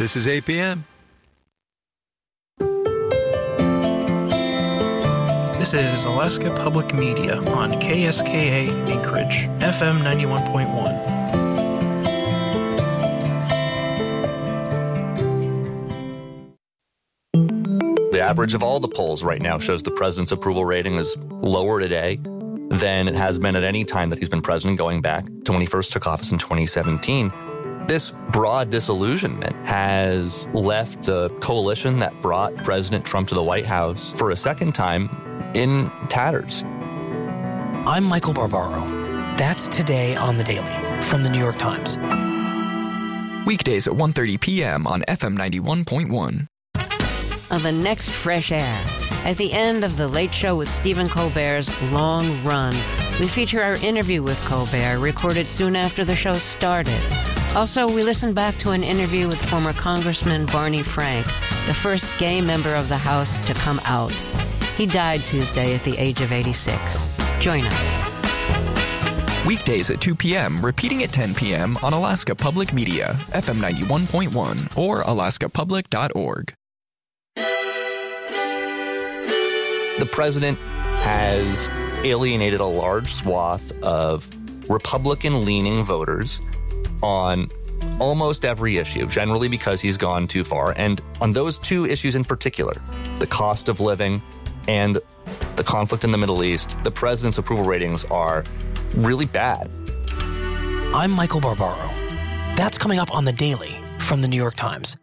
This is APM. This is Alaska Public Media on KSKA Anchorage, FM 91.1. The average of all the polls right now shows the president's approval rating is lower today than it has been at any time that he's been president, going back to when he first took office in 2017. This broad disillusionment has left the coalition that brought President Trump to the White House for a second time in tatters. I'm Michael Barbaro. That's Today on the Daily from the New York Times. Weekdays at 1:30 p.m. on FM 91.1. On the next Fresh Air, at the end of The Late Show with Stephen Colbert's Long Run, we feature our interview with Colbert, recorded soon after the show started. Also, we listen back to an interview with former Congressman Barney Frank, the first gay member of the House to come out. He died Tuesday at the age of 86. Join us. Weekdays at 2 p.m., repeating at 10 p.m. on Alaska Public Media, FM 91.1 or alaskapublic.org. The president has alienated a large swath of Republican-leaning voters on almost every issue, generally because he's gone too far. And on those two issues in particular, the cost of living and the conflict in the Middle East, the president's approval ratings are really bad. I'm Michael Barbaro. That's coming up on The Daily from the New York Times.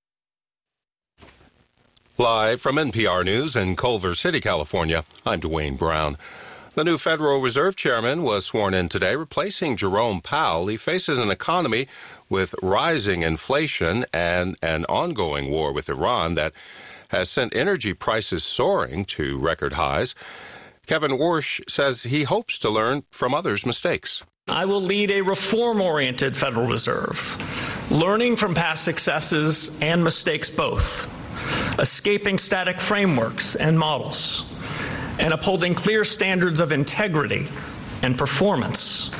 Live from NPR News in Culver City, California, I'm Dwayne Brown. The new Federal Reserve Chairman was sworn in today, replacing Jerome Powell. He faces an economy with rising inflation and an ongoing war with Iran that has sent energy prices soaring to record highs. Kevin Warsh says he hopes to learn from others' mistakes. I will lead a reform-oriented Federal Reserve, learning from past successes and mistakes both, escaping static frameworks and models, and upholding clear standards of integrity and performance.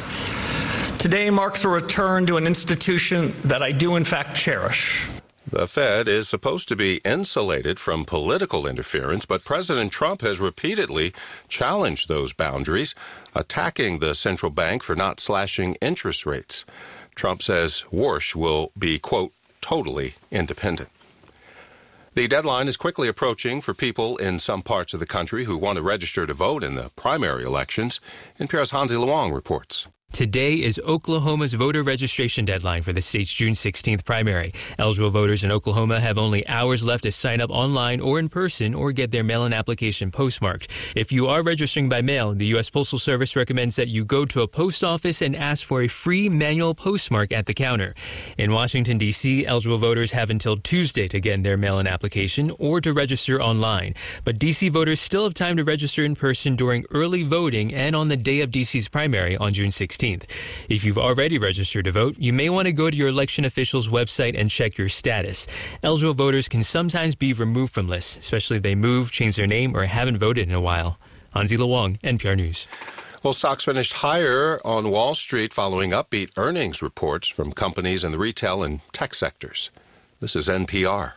Today marks a return to an institution that I do in fact cherish. The Fed is supposed to be insulated from political interference, but President Trump has repeatedly challenged those boundaries, attacking the central bank for not slashing interest rates. Trump says Warsh will be, quote, totally independent. The deadline is quickly approaching for people in some parts of the country who want to register to vote in the primary elections. NPR's Hansi Luong reports. Today is Oklahoma's voter registration deadline for the state's June 16th primary. Eligible voters in Oklahoma have only hours left to sign up online or in person or get their mail-in application postmarked. If you are registering by mail, the U.S. Postal Service recommends that you go to a post office and ask for a free manual postmark at the counter. In Washington, D.C., eligible voters have until Tuesday to get their mail-in application or to register online. But D.C. voters still have time to register in person during early voting and on the day of D.C.'s primary on June 16th. If you've already registered to vote, you may want to go to your election official's website and check your status. Eligible voters can sometimes be removed from lists, especially if they move, change their name, or haven't voted in a while. Hansi Luong, NPR News. Well, stocks finished higher on Wall Street following upbeat earnings reports from companies in the retail and tech sectors. This is NPR.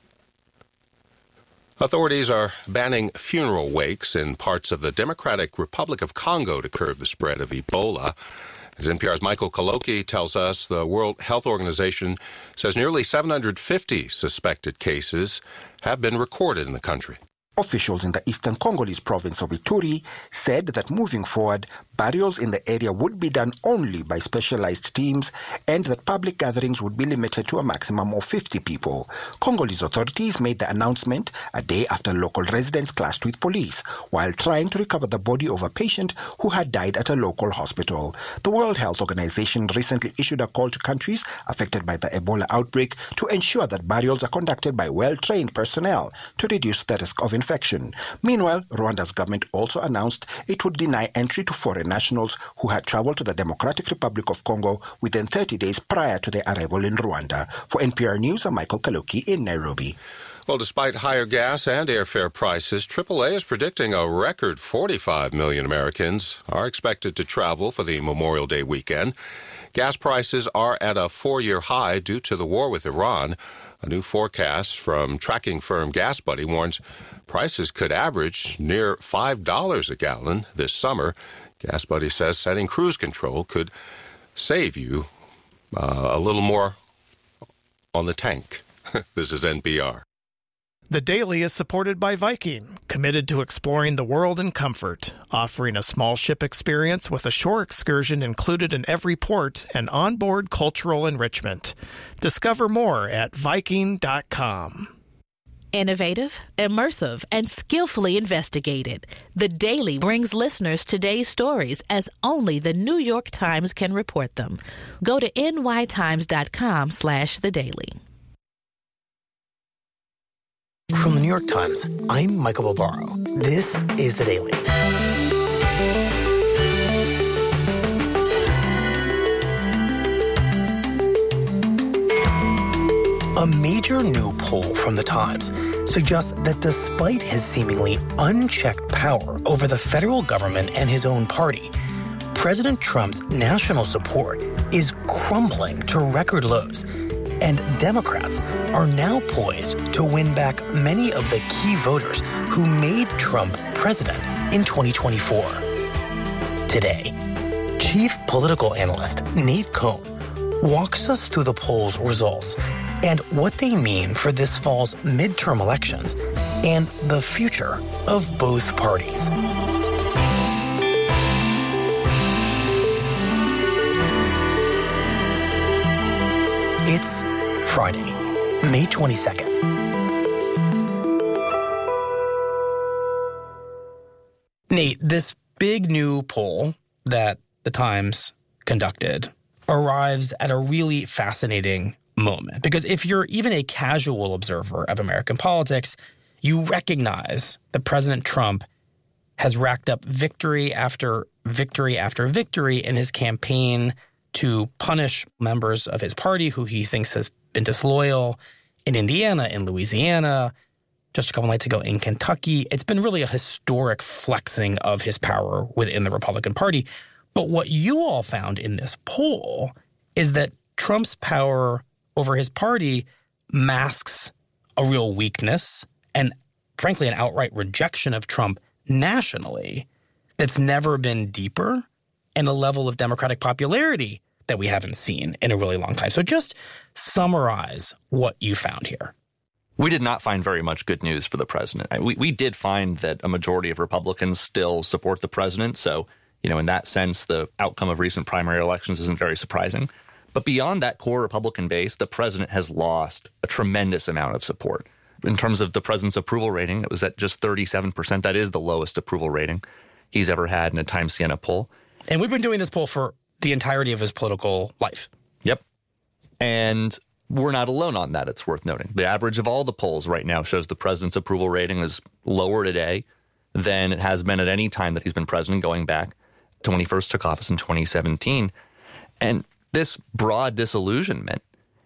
Authorities are banning funeral wakes in parts of the Democratic Republic of Congo to curb the spread of Ebola. As NPR's Michael Kaloki tells us, the World Health Organization says nearly 750 suspected cases have been recorded in the country. Officials in the eastern Congolese province of Ituri said that moving forward, burials in the area would be done only by specialized teams and that public gatherings would be limited to a maximum of 50 people. Congolese authorities made the announcement a day after local residents clashed with police while trying to recover the body of a patient who had died at a local hospital. The World Health Organization recently issued a call to countries affected by the Ebola outbreak to ensure that burials are conducted by well-trained personnel to reduce the risk of infection. Meanwhile, Rwanda's government also announced it would deny entry to foreign nationals who had traveled to the Democratic Republic of Congo within 30 days prior to their arrival in Rwanda. For NPR News, I'm Michael Kaloki in Nairobi. Well, despite higher gas and airfare prices, AAA is predicting a record 45 million Americans are expected to travel for the Memorial Day weekend. Gas prices are at a 4-year high due to the war with Iran. A new forecast from tracking firm GasBuddy warns prices could average near $5 a gallon this summer. GasBuddy says setting cruise control could save you a little more on the tank. This is NPR. The Daily is supported by Viking, committed to exploring the world in comfort, offering a small ship experience with a shore excursion included in every port and onboard cultural enrichment. Discover more at Viking.com. Innovative, immersive, and skillfully investigated. The Daily brings listeners today's stories as only the New York Times can report them. Go to nytimes.com/The Daily. From the New York Times, I'm Michael Barbaro. This is The Daily. A major new poll from The Times suggests that despite his seemingly unchecked power over the federal government and his own party, President Trump's national support is crumbling to record lows, and Democrats are now poised to win back many of the key voters who made Trump president in 2024. Today, Chief Political Analyst Nate Cohn walks us through the poll's results and what they mean for this fall's midterm elections and the future of both parties. It's Friday, May 22nd. Nate, this big new poll that the Times conducted arrives at a really fascinating moment. Because if you're even a casual observer of American politics, you recognize that President Trump has racked up victory after victory after victory in his campaign to punish members of his party who he thinks has been disloyal in Indiana, in Louisiana, just a couple nights ago in Kentucky. It's been really a historic flexing of his power within the Republican Party. But what you all found in this poll is that Trump's power over his party masks a real weakness and, frankly, an outright rejection of Trump nationally that's never been deeper, and a level of Democratic popularity that we haven't seen in a really long time. So just summarize what you found here. We did not find very much good news for the president. We did find that a majority of Republicans still support the president. So, in that sense, the outcome of recent primary elections isn't very surprising. But beyond that core Republican base, the president has lost a tremendous amount of support. In terms of the president's approval rating, it was at just 37%. That is the lowest approval rating he's ever had in a Times Siena poll. And we've been doing this poll for the entirety of his political life. Yep. And we're not alone on that, it's worth noting. The average of all the polls right now shows the president's approval rating is lower today than it has been at any time that he's been president, going back to when he first took office in 2017. And this broad disillusionment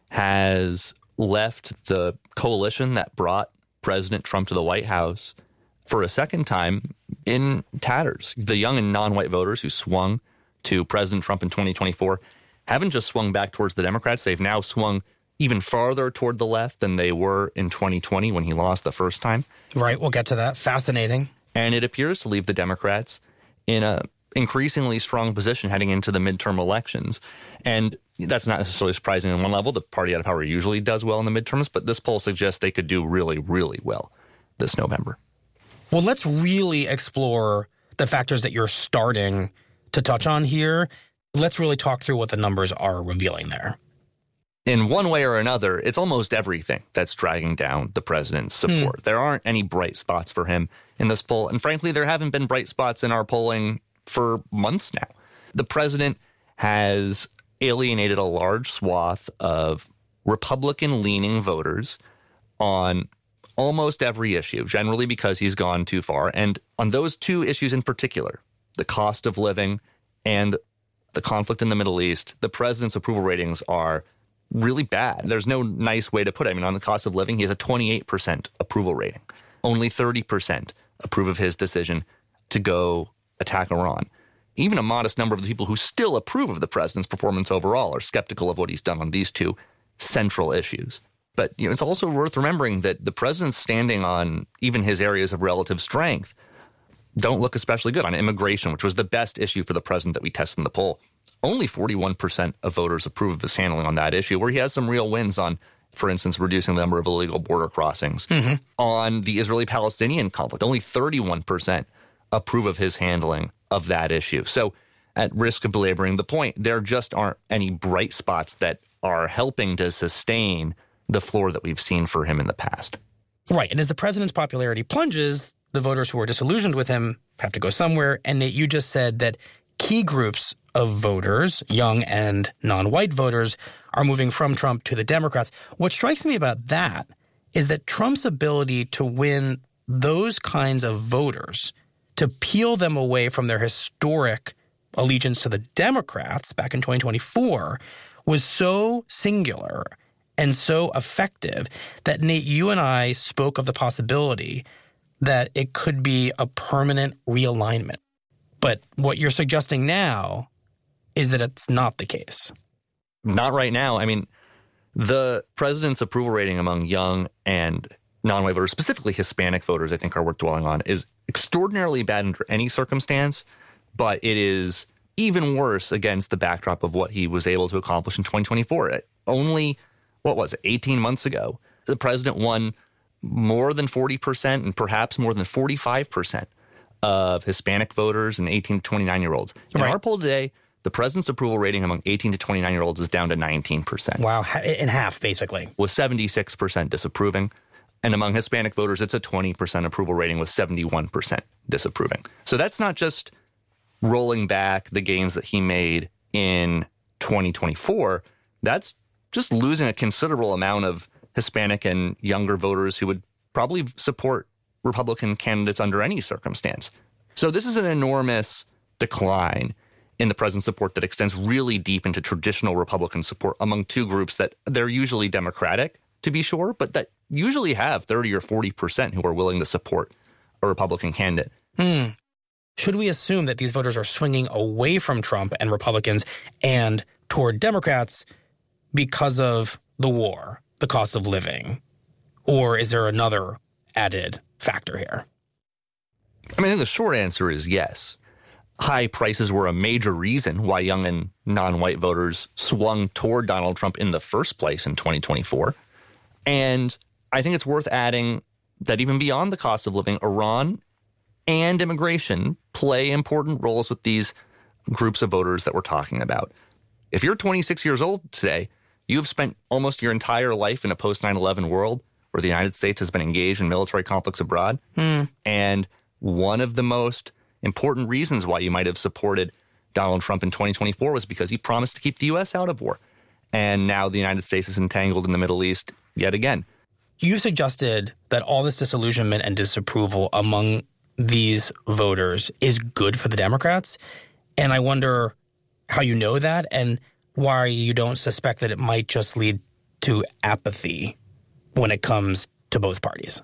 has left the coalition that brought President Trump to the White House for a second time in tatters. The young and non-white voters who swung to President Trump in 2024 haven't just swung back towards the Democrats. They've now swung even farther toward the left than they were in 2020 when he lost the first time. Right, we'll get to that. Fascinating. And it appears to leave the Democrats in a increasingly strong position heading into the midterm elections. And that's not necessarily surprising on one level. The party out of power usually does well in the midterms, but this poll suggests they could do really, really well this November. Well, let's really explore the factors that you're starting to touch on here. Let's really talk through what the numbers are revealing there. In one way or another, it's almost everything that's dragging down the president's support. There aren't any bright spots for him in this poll. And frankly, there haven't been bright spots in our polling for months now. The president has alienated a large swath of Republican-leaning voters on almost every issue, generally because he's gone too far. And on those two issues in particular, the cost of living and the conflict in the Middle East, the president's approval ratings are really bad. There's no nice way to put it. I mean, on the cost of living, he has a 28% approval rating. Only 30% approve of his decision to go attack Iran. even a modest number of the people who still approve of the president's performance overall are skeptical of what he's done on these two central issues. But it's also worth remembering that the president's standing on even his areas of relative strength don't look especially good. On immigration, which was the best issue for the president that we tested in the poll, only 41% of voters approve of his handling on that issue, where he has some real wins on, for instance, reducing the number of illegal border crossings. On the Israeli-Palestinian conflict, only 31% approve of his handling of that issue. So at risk of belaboring the point, there just aren't any bright spots that are helping to sustain the floor that we've seen for him in the past. Right. And as the president's popularity plunges, the voters who are disillusioned with him have to go somewhere. And Nate, you just said that key groups of voters, young and non-white voters, are moving from Trump to the Democrats. What strikes me about that is that Trump's ability to win those kinds of voters, to peel them away from their historic allegiance to the Democrats back in 2024, was so singular and so effective that, Nate, you and I spoke of the possibility that it could be a permanent realignment. But what you're suggesting now is that it's not the case. Not right now. I mean, the president's approval rating among young and non-white voters, specifically Hispanic voters, I think are worth dwelling on, is extraordinarily bad under any circumstance, but it is even worse against the backdrop of what he was able to accomplish in 2024. Only, 18 months ago, the president won more than 40% and perhaps more than 45% of Hispanic voters and 18 to 29-year-olds. In our poll today, the president's approval rating among 18 to 29-year-olds is down to 19%. Wow, in half, basically. With 76% disapproving. And among Hispanic voters, it's a 20% approval rating with 71% disapproving. So that's not just rolling back the gains that he made in 2024. That's just losing a considerable amount of Hispanic and younger voters who would probably support Republican candidates under any circumstance. So this is an enormous decline in the president's support that extends really deep into traditional Republican support among two groups that they're usually Democratic, to be sure, but that usually have 30 or 40% who are willing to support a Republican candidate. Should we assume that these voters are swinging away from Trump and Republicans and toward Democrats because of the war, the cost of living? Or is there another added factor here? I mean, I think the short answer is yes. High prices were a major reason why young and non-white voters swung toward Donald Trump in the first place in 2024. And I think it's worth adding that even beyond the cost of living, Iran and immigration play important roles with these groups of voters that we're talking about. If you're 26 years old today, you have spent almost your entire life in a post-9/11 world where the United States has been engaged in military conflicts abroad. And one of the most important reasons why you might have supported Donald Trump in 2024 was because he promised to keep the U.S. out of war. And now the United States is entangled in the Middle East yet again. You suggested that all this disillusionment and disapproval among these voters is good for the Democrats. And I wonder how you know that and why you don't suspect that it might just lead to apathy when it comes to both parties.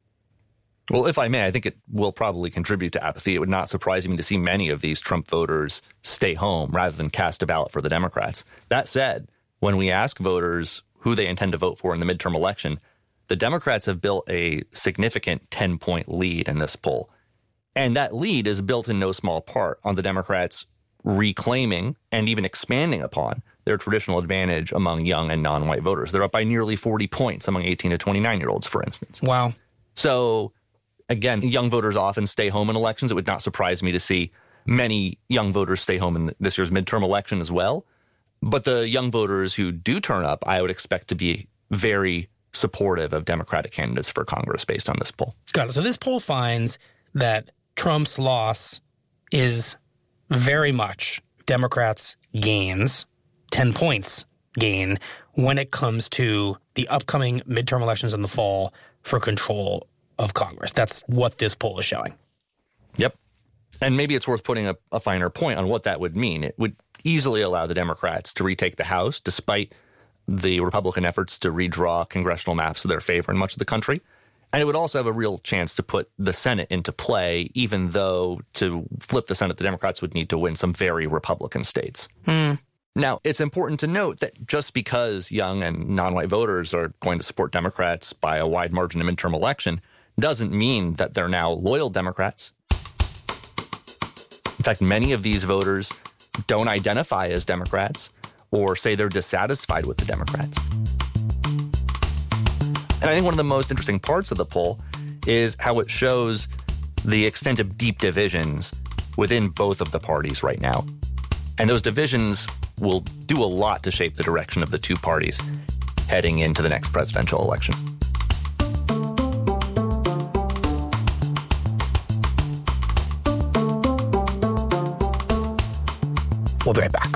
Well, if I may, I think it will probably contribute to apathy. It would not surprise me to see many of these Trump voters stay home rather than cast a ballot for the Democrats. That said, when we ask voters who they intend to vote for in the midterm election, the Democrats have built a significant 10-point lead in this poll. And that lead is built in no small part on the Democrats reclaiming and even expanding upon their traditional advantage among young and non-white voters. They're up by nearly 40 points among 18 to 29-year-olds, for instance. Wow. So, again, young voters often stay home in elections. It would not surprise me to see many young voters stay home in this year's midterm election as well. But the young voters who do turn up, I would expect to be very supportive of Democratic candidates for Congress based on this poll. Got it. So this poll finds that Trump's loss is very much Democrats' gains, 10 points gain, when it comes to the upcoming midterm elections in the fall for control of Congress. That's what this poll is showing. Yep. And maybe it's worth putting a finer point on what that would mean. It would easily allow the Democrats to retake the House, despite the Republican efforts to redraw congressional maps to their favor in much of the country. And it would also have a real chance to put the Senate into play, even though to flip the Senate, the Democrats would need to win some very Republican states. Now, it's important to note that just because young and non-white voters are going to support Democrats by a wide margin in a midterm election doesn't mean that they're now loyal Democrats. In fact, many of these voters don't identify as Democrats or say they're dissatisfied with the Democrats. And I think one of the most interesting parts of the poll is how it shows the extent of deep divisions within both of the parties right now. And those divisions will do a lot to shape the direction of the two parties heading into the next presidential election. We'll be right back.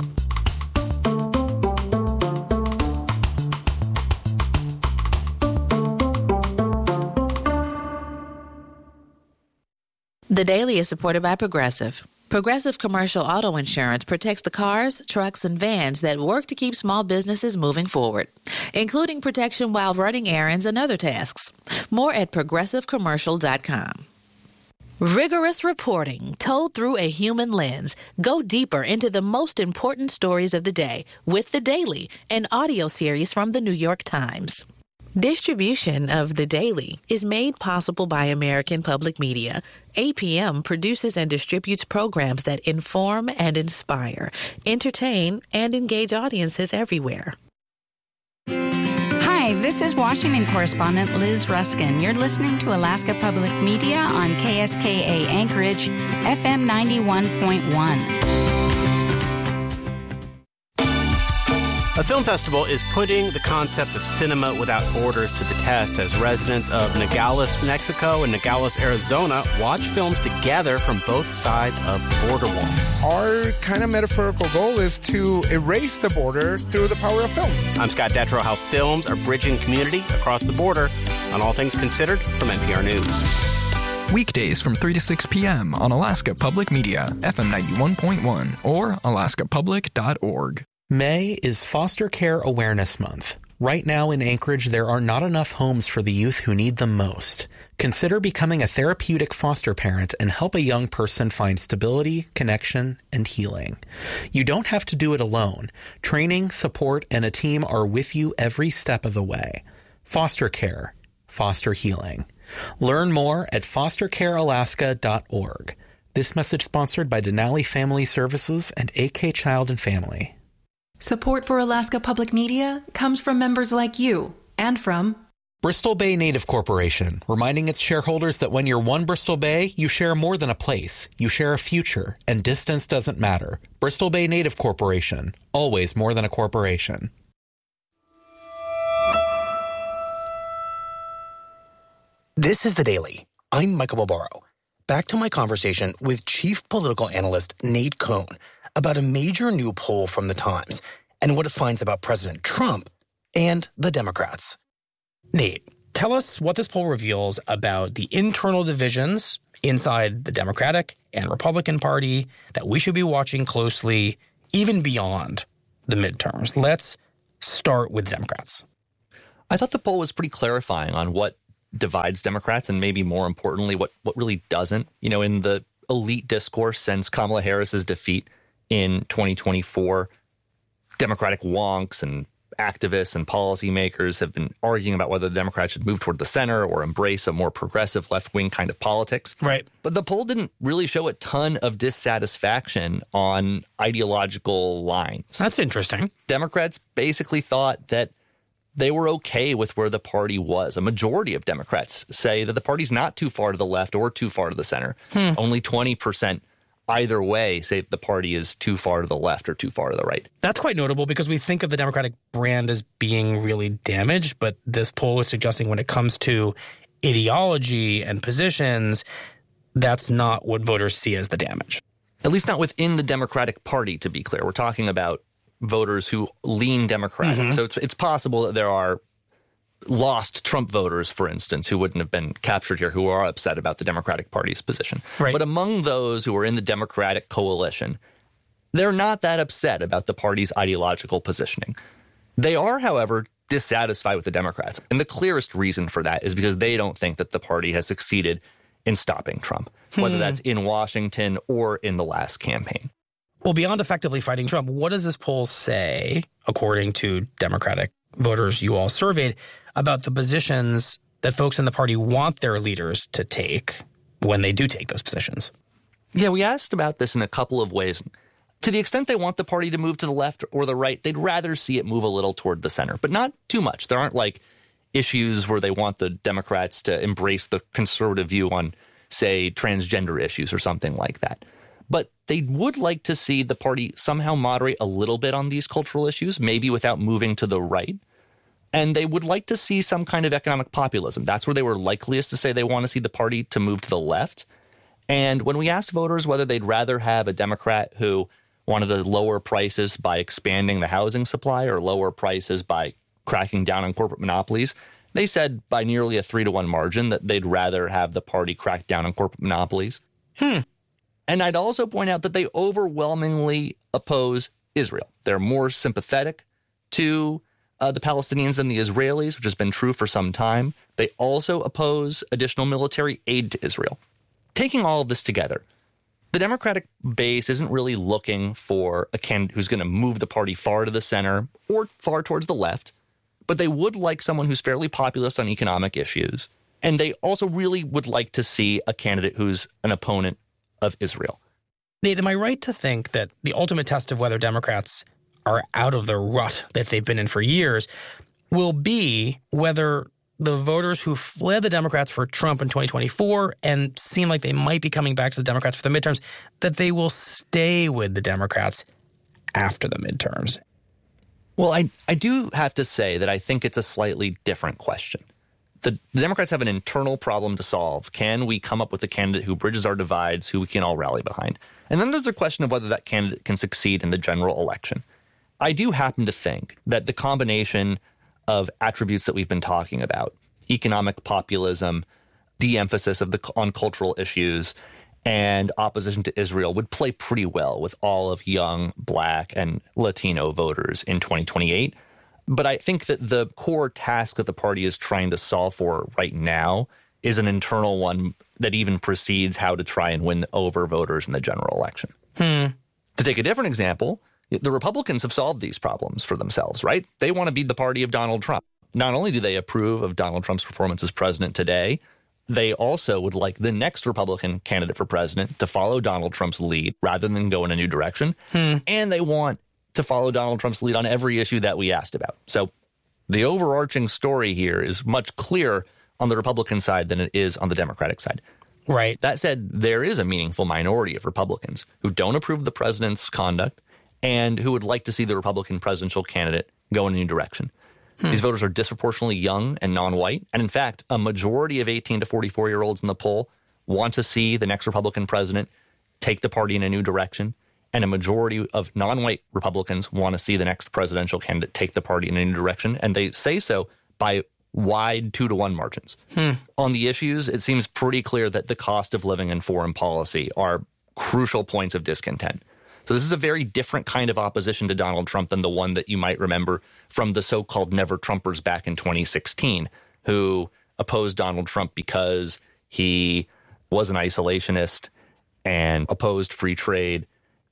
The Daily is supported by Progressive. Progressive Commercial Auto Insurance protects the cars, trucks, and vans that work to keep small businesses moving forward, including protection while running errands and other tasks. More at progressivecommercial.com. Rigorous reporting told through a human lens. Go deeper into the most important stories of the day with The Daily, an audio series from the New York Times. Distribution of The Daily is made possible by American Public Media. APM produces and distributes programs that inform and inspire, entertain, and engage audiences everywhere. Hi, this is Washington correspondent Liz Ruskin. You're listening to Alaska Public Media on KSKA Anchorage, FM 91.1. A film festival is putting the concept of cinema without borders to the test as residents of Nogales, Mexico and Nogales, Arizona watch films together from both sides of the border wall. Our kind of metaphorical goal is to erase the border through the power of film. I'm Scott Detrow. How films are bridging community across the border on All Things Considered from NPR News. Weekdays from 3 to 6 p.m. on Alaska Public Media, FM 91.1 or alaskapublic.org. May is Foster Care Awareness Month. Right now in Anchorage, there are not enough homes for the youth who need them most. Consider becoming a therapeutic foster parent and help a young person find stability, connection, and healing. You don't have to do it alone. Training, support, and a team are with you every step of the way. Foster care. Foster healing. Learn more at fostercarealaska.org. This message sponsored by Denali Family Services and AK Child and Family. Support for Alaska Public Media comes from members like you and from Bristol Bay Native Corporation, reminding its shareholders that when you're one Bristol Bay, you share more than a place. You share a future, and distance doesn't matter. Bristol Bay Native Corporation, always more than a corporation. This is The Daily. I'm Michael Barbaro. Back to my conversation with chief political analyst Nate Cohn about a major new poll from The Times and what it finds about President Trump and the Democrats. Nate, tell us what this poll reveals about the internal divisions inside the Democratic and Republican Party that we should be watching closely, even beyond the midterms. Let's start with Democrats. I thought the poll was pretty clarifying on what divides Democrats and maybe more importantly, what really doesn't. You know, in the elite discourse since Kamala Harris's defeat in 2024, Democratic wonks and activists and policymakers have been arguing about whether the Democrats should move toward the center or embrace a more progressive left-wing kind of politics. Right. But the poll didn't really show a ton of dissatisfaction on ideological lines. That's interesting. Democrats basically thought that they were okay with where the party was. A majority of Democrats say that the party's not too far to the left or too far to the center. Only 20% either way say the party is too far to the left or too far to the right. That's quite notable because we think of the Democratic brand as being really damaged, but this poll is suggesting when it comes to ideology and positions, that's not what voters see as the damage. At least not within the Democratic Party, to be clear. We're talking about voters who lean Democratic. So it's possible that there are lost Trump voters, for instance, who wouldn't have been captured here, who are upset about the Democratic Party's position. Right. But among those who are in the Democratic coalition, they're not that upset about the party's ideological positioning. They are, however, dissatisfied with the Democrats. And the clearest reason for that is because they don't think that the party has succeeded in stopping Trump, whether that's in Washington or in the last campaign. Well, beyond effectively fighting Trump, what does this poll say, according to Democratic voters you all surveyed, about the positions that folks in the party want their leaders to take when they do take those positions? Yeah, we asked about this in a couple of ways. To the extent they want the party to move to the left or the right, they'd rather see it move a little toward the center, but not too much. There aren't like issues where they want the Democrats to embrace the conservative view on, say, transgender issues or something like that. But they would like to see the party somehow moderate a little bit on these cultural issues, maybe without moving to the right. And they would like to see some kind of economic populism. That's where they were likeliest to say they want to see the party to move to the left. And when we asked voters whether they'd rather have a Democrat who wanted to lower prices by expanding the housing supply or lower prices by cracking down on corporate monopolies, they said by nearly a 3-to-1 margin that they'd rather have the party crack down on corporate monopolies. And I'd also point out that they overwhelmingly oppose Israel. They're more sympathetic to the Palestinians than the Israelis, which has been true for some time. They also oppose additional military aid to Israel. Taking all of this together, the Democratic base isn't really looking for a candidate who's going to move the party far to the center or far towards the left, but they would like someone who's fairly populist on economic issues. And they also really would like to see a candidate who's an opponent of Israel. Nate, am I right to think that the ultimate test of whether Democrats are out of the rut that they've been in for years will be whether the voters who fled the Democrats for Trump in 2024 and seem like they might be coming back to the Democrats for the midterms, that they will stay with the Democrats after the midterms? Well, I do have to say that I think it's a slightly different question. The Democrats have an internal problem to solve. Can we come up with a candidate who bridges our divides, who we can all rally behind? And then there's the question of whether that candidate can succeed in the general election. I do happen to think that the combination of attributes that we've been talking about, economic populism, de-emphasis on cultural issues, and opposition to Israel would play pretty well with all of young Black and Latino voters in 2028. But I think that the core task that the party is trying to solve for right now is an internal one that even precedes how to try and win over voters in the general election. To take a different example, the Republicans have solved these problems for themselves, right? They want to be the party of Donald Trump. Not only do they approve of Donald Trump's performance as president today, they also would like the next Republican candidate for president to follow Donald Trump's lead rather than go in a new direction. And they want to follow Donald Trump's lead on every issue that we asked about. So the overarching story here is much clearer on the Republican side than it is on the Democratic side. Right. That said, there is a meaningful minority of Republicans who don't approve of the president's conduct and who would like to see the Republican presidential candidate go in a new direction. These voters are disproportionately young and non-white. And in fact, a majority of 18 to 44-year-olds in the poll want to see the next Republican president take the party in a new direction. And a majority of non-white Republicans want to see the next presidential candidate take the party in a new direction. And they say so by wide 2-to-1 margins. On the issues, it seems pretty clear that the cost of living and foreign policy are crucial points of discontent. So this is a very different kind of opposition to Donald Trump than the one that you might remember from the so-called Never Trumpers back in 2016, who opposed Donald Trump because he was an isolationist and opposed free trade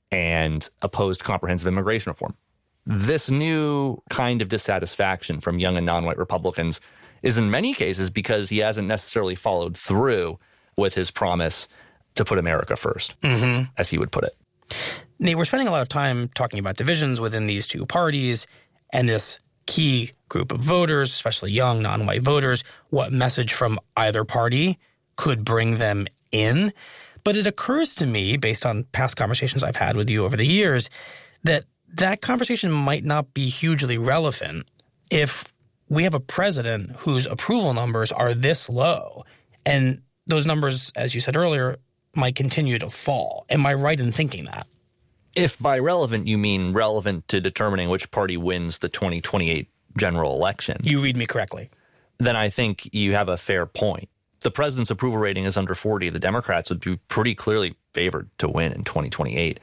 and opposed comprehensive immigration reform. This new kind of dissatisfaction from young and non-white Republicans is in many cases because he hasn't necessarily followed through with his promise to put America first, as he would put it. Nate, we're spending a lot of time talking about divisions within these two parties and this key group of voters, especially young non-white voters, what message from either party could bring them in. But it occurs to me, based on past conversations I've had with you over the years, that that conversation might not be hugely relevant if we have a president whose approval numbers are this low. And those numbers, as you said earlier, might continue to fall. Am I right in thinking that? If by relevant you mean relevant to determining which party wins the 2028 general election. You read me correctly. Then I think you have a fair point. The president's approval rating is under 40. The Democrats would be pretty clearly favored to win in 2028.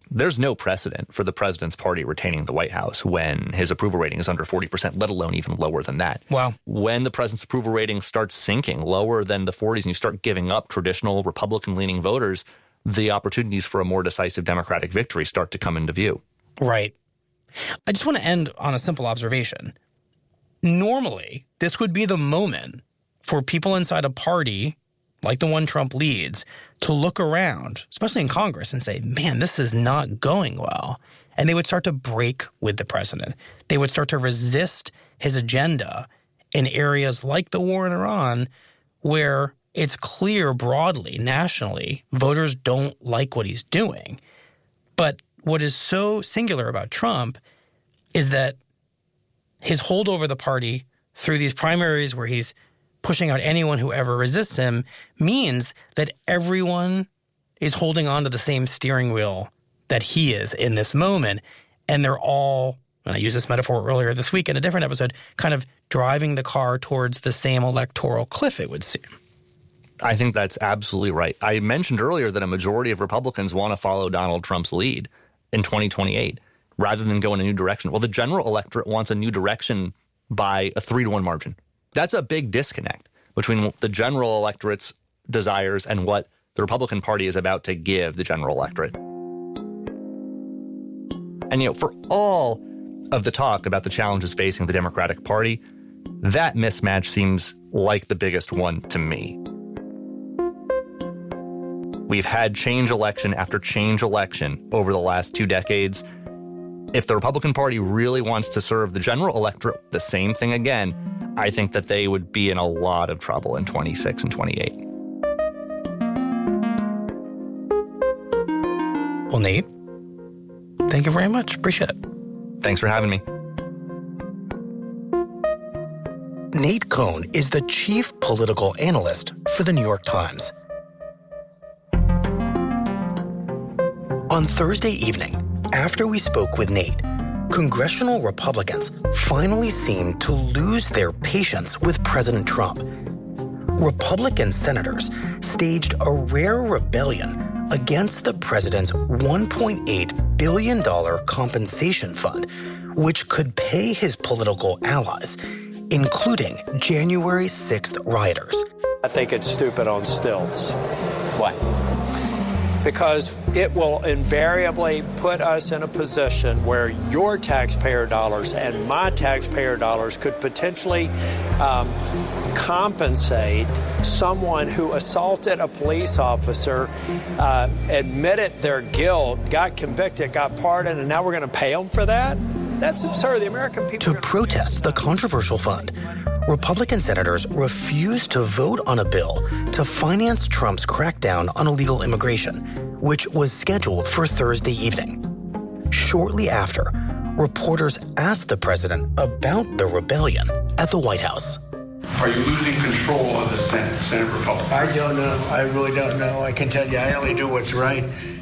there's no precedent for the president's party retaining the White House when his approval rating is under 40%, let alone even lower than that. Wow. When the president's approval rating starts sinking lower than the 40s and you start giving up traditional Republican-leaning voters, the opportunities for a more decisive Democratic victory start to come into view. Right. I just want to end on a simple observation. Normally, this would be the moment for people inside a party like the one Trump leads to look around, especially in Congress, and say, man, this is not going well. And they would start to break with the president. They would start to resist his agenda in areas like the war in Iran, where it's clear broadly, nationally, voters don't like what he's doing. But what is so singular about Trump is that his hold over the party through these primaries where he's pushing out anyone who ever resists him means that everyone is holding on to the same steering wheel that he is in this moment. And they're all, and I used this metaphor earlier this week in a different episode, kind of driving the car towards the same electoral cliff, it would seem. I think that's absolutely right. I mentioned earlier that a majority of Republicans want to follow Donald Trump's lead in 2028 rather than go in a new direction. Well, the general electorate wants a new direction by a 3-1 margin. That's a big disconnect between the general electorate's desires and what the Republican Party is about to give the general electorate. And, for all of the talk about the challenges facing the Democratic Party, that mismatch seems like the biggest one to me. We've had change election after change election over the last 2 decades. If the Republican Party really wants to serve the general electorate the same thing again, I think that they would be in a lot of trouble in 26 and 28. Well, Nate, thank you very much. Appreciate it. Thanks for having me. Nate Cohn is the chief political analyst for the New York Times. On Thursday evening, after we spoke with Nate, congressional Republicans finally seemed to lose their patience with President Trump. Republican senators staged a rare rebellion against the president's $1.8 billion compensation fund, which could pay his political allies, including January 6th rioters. I think it's stupid on stilts. Why? Because it will invariably put us in a position where your taxpayer dollars and my taxpayer dollars could potentially compensate someone who assaulted a police officer, admitted their guilt, got convicted, got pardoned, and now we're going to pay them for that? That's absurd. The American people... To protest the controversial fund, Republican senators refused to vote on a bill to finance Trump's crackdown on illegal immigration, which was scheduled for Thursday evening. Shortly after, reporters asked the president about the rebellion at the White House. Are you losing control of the Senate Republicans? I don't know. I really don't know. I can tell you I only do what's right.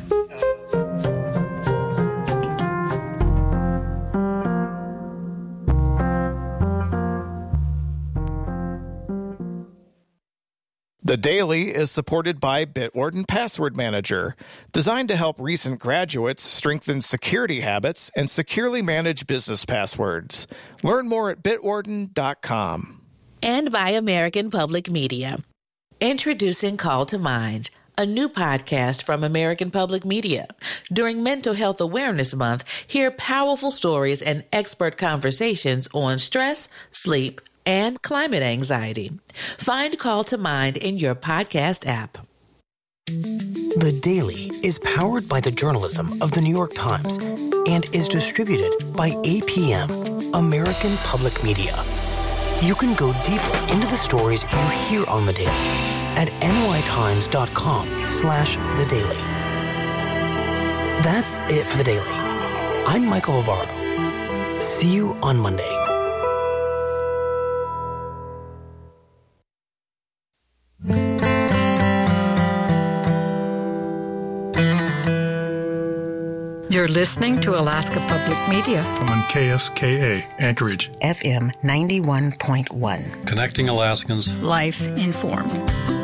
The Daily is supported by Bitwarden Password Manager, designed to help recent graduates strengthen security habits and securely manage business passwords. Learn more at bitwarden.com. And by American Public Media. Introducing Call to Mind, a new podcast from American Public Media. During Mental Health Awareness Month, hear powerful stories and expert conversations on stress, sleep, and climate anxiety. Find Call to Mind in your podcast app. The Daily is powered by the journalism of the New York Times and is distributed by APM, American Public Media. You can go deeper into the stories you hear on The Daily at nytimes.com/The Daily. That's it for The Daily. I'm Michael Barbaro. See you on Monday. You're listening to Alaska Public Media on KSKA Anchorage FM 91.1. Connecting Alaskans. Life informed.